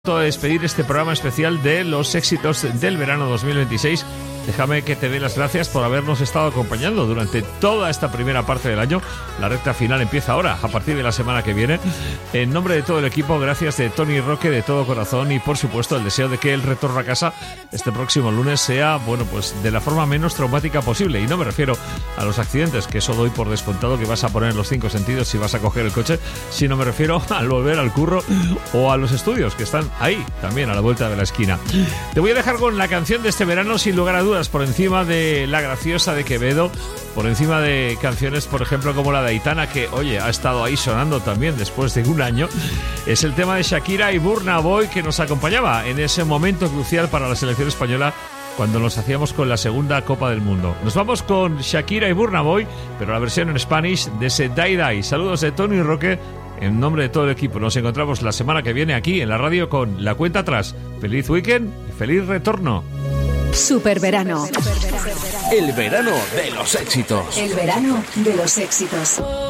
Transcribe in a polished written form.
A despedir este programa especial de los éxitos del verano 2026. Déjame que te dé las gracias por habernos estado acompañando durante toda esta primera parte del año. La recta final empieza ahora, a partir de la semana que viene. En nombre de todo el equipo, gracias de Tony Roque de todo corazón y por supuesto el deseo de que el retorno a casa este próximo lunes sea, bueno, pues de la forma menos traumática posible. Y no me refiero a los accidentes, que eso doy por descontado que vas a poner en los 5 sentidos si vas a coger el coche, sino me refiero al volver al curro o a los estudios que están ahí, también a la vuelta de la esquina. Te voy a dejar con la canción de este verano, sin lugar a dudas, por encima de La Graciosa de Quevedo, por encima de canciones, por ejemplo, como la de Aitana, que, oye, ha estado ahí sonando también después de un año. Es el tema de Shakira y Burna Boy que nos acompañaba en ese momento crucial para la selección española cuando nos hacíamos con la segunda Copa del Mundo. Nos vamos con Shakira y Burna Boy, pero la versión en Spanish de ese Die Die. Saludos de Tony Roque. En nombre de todo el equipo, nos encontramos la semana que viene aquí en la radio con La Cuenta Atrás. Feliz weekend y feliz retorno. Superverano. El verano de los éxitos. El verano de los éxitos.